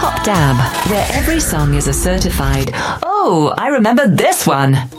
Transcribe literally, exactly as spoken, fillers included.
Pop Dab, where every song is a certified, oh, I remember this one.